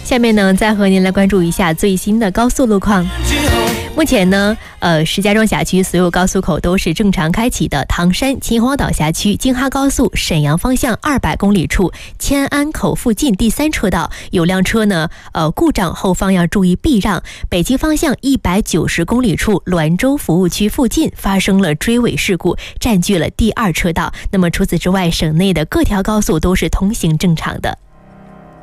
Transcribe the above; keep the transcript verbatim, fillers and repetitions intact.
下面呢，再和您来关注一下最新的高速路况。目前呢，呃，石家庄辖区所有高速口都是正常开启的。唐山秦皇岛辖区京哈高速沈阳方向二百公里处迁安口附近第三车道有辆车呢，呃，故障，后方要注意避让。北京方向一百九十公里处滦州服务区附近发生了追尾事故，占据了第二车道。那么除此之外，省内的各条高速都是通行正常的。